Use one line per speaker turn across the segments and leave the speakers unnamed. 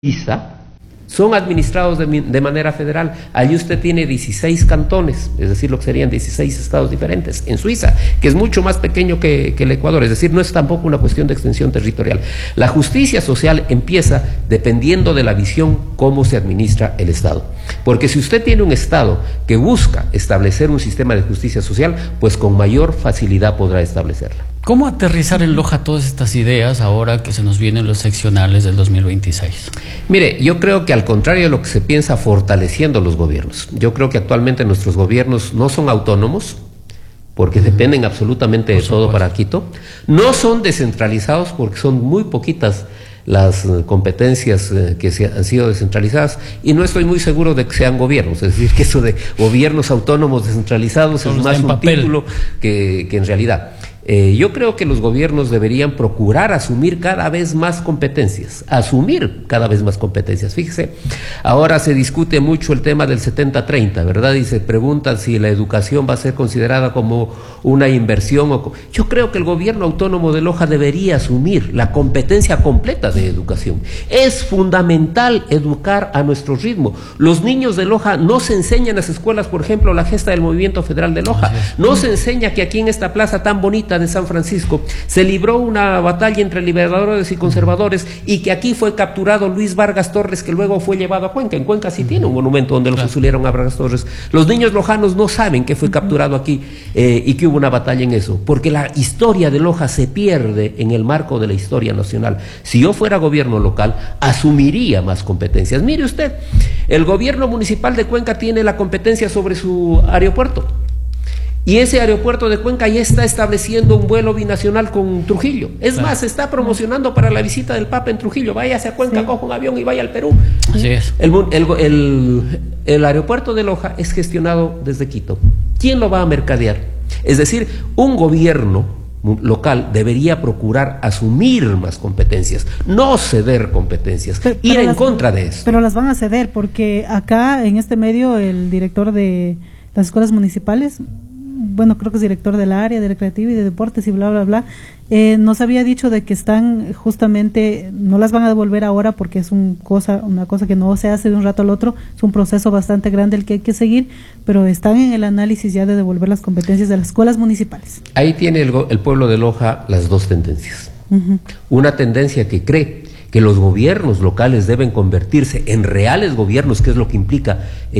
Suiza son administrados de manera federal. Allí usted tiene 16 cantones, es decir, lo que serían 16 estados diferentes. En Suiza, que es mucho más pequeño que el Ecuador, es decir, no es tampoco una cuestión de extensión territorial. La justicia social empieza dependiendo de la visión cómo se administra el Estado. Porque si usted tiene un Estado que busca establecer un sistema de justicia social, pues con mayor facilidad podrá establecerla.
¿Cómo aterrizar en Loja todas estas ideas ahora que se nos vienen los seccionales del 2026?
Mire, yo creo que al contrario de lo que se piensa, fortaleciendo los gobiernos. Yo creo que actualmente nuestros gobiernos no son autónomos, porque dependen absolutamente de todo para Quito. No son descentralizados, porque son muy poquitas las competencias que han sido descentralizadas, y no estoy muy seguro de que sean gobiernos, es decir, que eso de gobiernos autónomos descentralizados es más un título que en realidad. Yo creo que los gobiernos deberían procurar asumir cada vez más competencias, Fíjese, ahora se discute mucho el tema del 70-30, ¿verdad? Y se preguntan si la educación va a ser considerada como una inversión. Yo creo que el gobierno autónomo de Loja debería asumir la competencia completa de educación. Es fundamental educar a nuestro ritmo. Los niños de Loja no se enseñan en las escuelas, por ejemplo, la gesta del Movimiento Federal de Loja. No se enseña que aquí en esta plaza tan bonita de San Francisco se libró una batalla entre liberadores y conservadores, y que aquí fue capturado Luis Vargas Torres, que luego fue llevado a Cuenca. En Cuenca sí tiene un monumento donde lo fusilaron a Vargas Torres. Los niños lojanos no saben que fue capturado aquí y que hubo una batalla en eso, porque la historia de Loja se pierde en el marco de la historia nacional. Si yo fuera gobierno local, asumiría más competencias. Mire usted, el gobierno municipal de Cuenca tiene la competencia sobre su aeropuerto. Y ese aeropuerto de Cuenca ya está estableciendo un vuelo binacional con Trujillo. Es más, se está promocionando para la visita del Papa en Trujillo. Váyase a Cuenca, coja un avión y vaya al Perú.
Así es.
El aeropuerto de Loja es gestionado desde Quito. ¿Quién lo va a mercadear? Es decir, un gobierno local debería procurar asumir más competencias, no ceder competencias, ir en contra de eso.
Pero las van a ceder, porque acá en este medio el director de las escuelas municipales, bueno, creo que es director del área de recreativo y de deportes y bla, bla, bla, nos había dicho de que están justamente, no las van a devolver ahora porque es una cosa que no se hace de un rato al otro, es un proceso bastante grande el que hay que seguir, pero están en el análisis ya de devolver las competencias de las escuelas municipales.
Ahí tiene el pueblo de Loja las dos tendencias. Una tendencia que cree que los gobiernos locales deben convertirse en reales gobiernos, que es lo que implica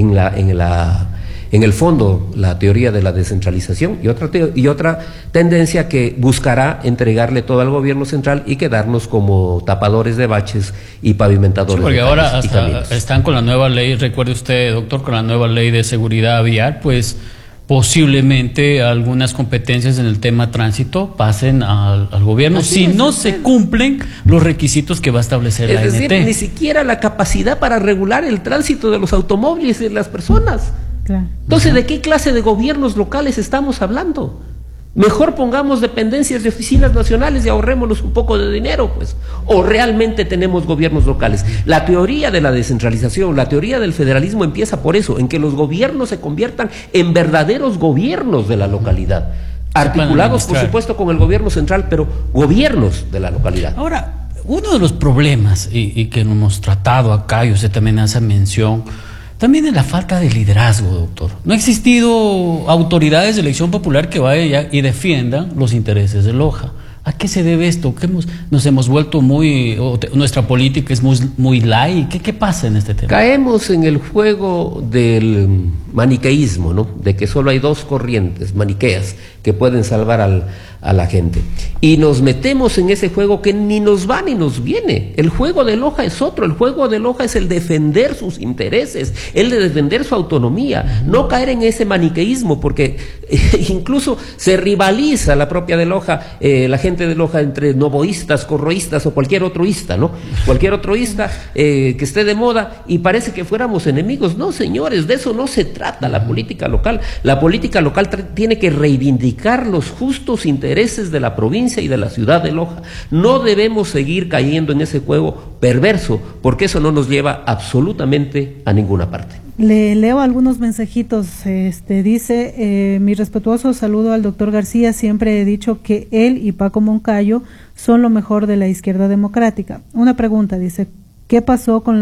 en el fondo la teoría de la descentralización, y otra tendencia que buscará entregarle todo al gobierno central y quedarnos como tapadores de baches y pavimentadores.
Sí, porque
de
ahora
hasta
están con la nueva ley, recuerde usted, doctor, con la nueva ley de seguridad vial, pues posiblemente algunas competencias en el tema tránsito pasen al gobierno si no se cumplen los requisitos que va a establecer la ANT.
Es decir, ni siquiera la capacidad para regular el tránsito de los automóviles y de las personas.
Claro.
Entonces, ¿de qué clase de gobiernos locales estamos hablando? Mejor pongamos dependencias de oficinas nacionales y ahorrémonos un poco de dinero, pues. ¿O realmente tenemos gobiernos locales? La teoría de la descentralización, la teoría del federalismo empieza por eso, en que los gobiernos se conviertan en verdaderos gobiernos de la localidad, articulados, por supuesto, con el gobierno central, pero gobiernos de la localidad.
Ahora, uno de los problemas, y que no hemos tratado acá, y usted también hace mención, también es la falta de liderazgo, doctor. No ha existido autoridades de elección popular que vayan y defiendan los intereses de Loja. ¿A qué se debe esto? Nos hemos vuelto nuestra política es muy light. ¿Qué pasa en este tema?
Caemos en el juego del maniqueísmo, ¿no? De que solo hay dos corrientes maniqueas que pueden salvar a la gente. Y nos metemos en ese juego que ni nos va ni nos viene. El juego de Loja es otro. El juego de Loja es el defender sus intereses, el de defender su autonomía, no caer en ese maniqueísmo, porque incluso se rivaliza la propia de Loja, la gente de Loja, entre novoístas, corroístas o cualquier otro-ista, ¿no? Cualquier otro-ista que esté de moda, y parece que fuéramos enemigos. No, señores, de eso no se trata la política local. La política local tiene que reivindicar los justos intereses de la provincia y de la ciudad de Loja. No debemos seguir cayendo en ese juego perverso, porque eso no nos lleva absolutamente a ninguna parte.
Le leo algunos mensajitos. Dice, mi respetuoso saludo al doctor García. Siempre he dicho que él y Paco Moncayo son lo mejor de la izquierda democrática. Una pregunta, dice, qué pasó con